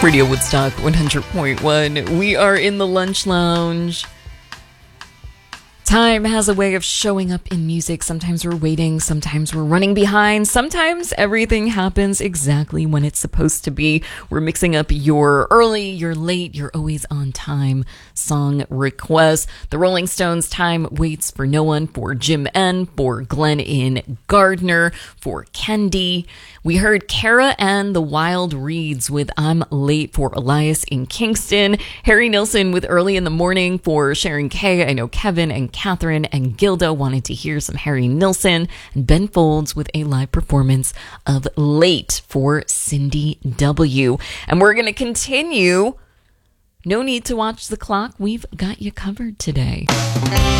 Radio Woodstock 100.1. We are in the lunch lounge. Time has a way of showing up in music. Sometimes we're waiting, sometimes we're running behind, sometimes everything happens exactly when it's supposed to be. We're mixing up your early, your late, your always on time song requests. The Rolling Stones' Time Waits for No One, for Jim N, for Glenn in Gardner, for Kendi. We heard Kara and the Wild Reeds with I'm Late for Elias in Kingston. Harry Nilsson with Early in the Morning for Sharon K. I know Kevin and Catherine and Gilda wanted to hear some Harry Nilsson. And Ben Folds with a live performance of Late for Cindy W. And we're going to continue. No need to watch the clock. We've got you covered today.